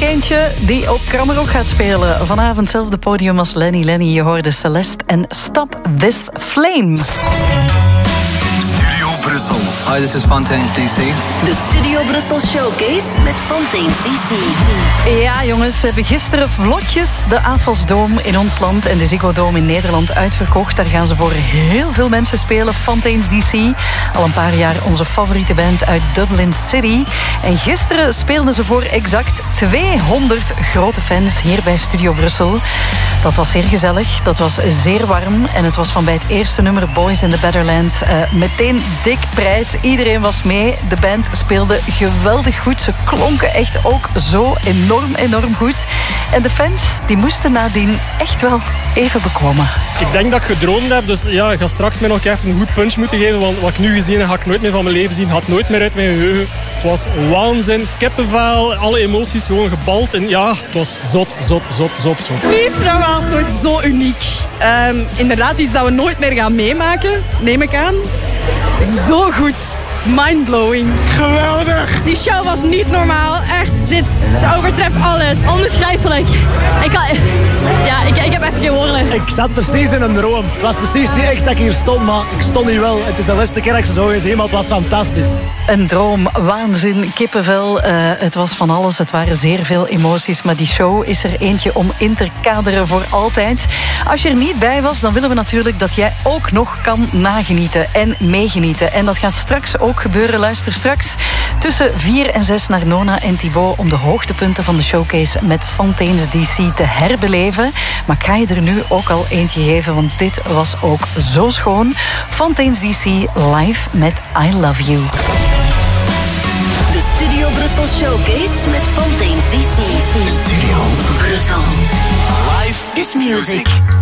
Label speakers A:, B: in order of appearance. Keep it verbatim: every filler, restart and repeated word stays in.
A: eentje die op Krammerhoek gaat spelen. Vanavond zelfde podium als Lenny Lenny. Je hoorde Celeste en Stop This Flame.
B: Studio Brussel.
C: Hi, this is Fontaines D C.
D: De Studio Brussel Showcase met Fontaines D C.
A: Ja, jongens, we hebben gisteren vlotjes de Afos Dome in ons land en de Ziggo Dome in Nederland uitverkocht. Daar gaan ze voor heel veel mensen spelen. Fontaines D C, al een paar jaar onze favoriete band uit Dublin City. En gisteren speelden ze voor exact tweehonderd grote fans hier bij Studio Brussel. Dat was zeer gezellig, dat was zeer warm. En het was van bij het eerste nummer Boys in the Better-Land uh, meteen dik prijs. Iedereen was mee. De band speelde geweldig goed. Ze klonken echt ook zo enorm, enorm goed. En de fans, die moesten nadien echt wel even bekomen.
E: Ik denk dat ik gedroomd heb, dus ja, ik ga straks mij nog even een goed punch moeten geven, want wat ik nu gezien heb, ga ik nooit meer van mijn leven zien. Gaat nooit meer uit mijn geheugen. Het was waanzin, kippenvel, alle emoties gewoon gebald. En ja, het was zot, zot, zot, zot, zot.
F: Niet normaal goed, zo uniek. Um, inderdaad, iets dat we nooit meer gaan meemaken, neem ik aan. Zo goed. Mindblowing.
E: Geweldig.
F: Die show was niet normaal. Echt, dit overtreft alles.
G: Onbeschrijfelijk. Ik, had, ja, ik, ik heb even geen woorden.
H: Ik zat precies in een droom. Het was precies niet echt dat ik hier stond, maar ik stond hier wel. Het is de laatste keer dat ik ze zo gezien, maar het was fantastisch.
A: Een droom, waanzin, kippenvel. Uh, het was van alles. Het waren zeer veel emoties. Maar die show is er eentje om in te kaderen voor altijd. Als je er niet bij was, dan willen we natuurlijk dat jij ook nog kan nagenieten en meegenieten. En dat gaat straks ook gebeuren. Luister straks tussen vier en zes naar Nona en Thibaut om de hoogtepunten van de showcase met Fontaines D C te herbeleven. Maar ik ga je er nu ook al eentje geven, want dit was ook zo schoon. Fontaines D C live met I Love You.
D: De Studio Brussel Showcase met Fontaines D C.
B: Studio
D: Brussel.
B: Life is music.